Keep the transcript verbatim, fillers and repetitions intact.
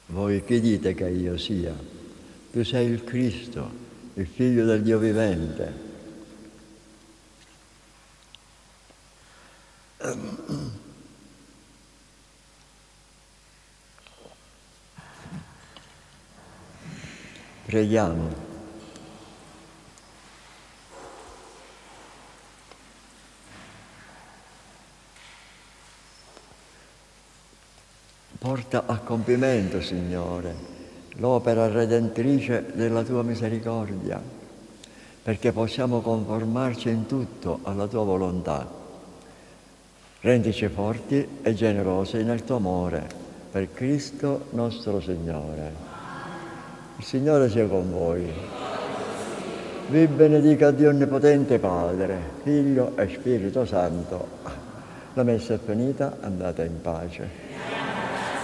Voi chi dite che io sia? Tu sei il Cristo, il Figlio del Dio vivente. Preghiamo. Porta a compimento, Signore, l'opera redentrice della Tua misericordia, perché possiamo conformarci in tutto alla Tua volontà. Rendici forti e generosi nel Tuo amore, per Cristo nostro Signore. Il Signore sia con voi. Vi benedica Dio Onnipotente Padre, Figlio e Spirito Santo. La messa è finita, andate in pace.